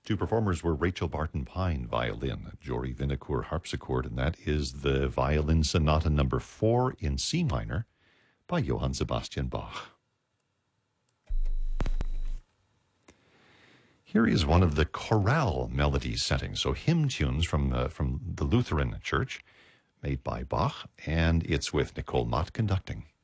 Two performers were Rachel Barton Pine, violin, Jory Vinocourt, harpsichord, and that is the Violin Sonata number 4 in C minor by Johann Sebastian Bach. Here is one of the chorale melody settings, so hymn tunes from the Lutheran Church, made by Bach, and it's with Nicole Mott conducting.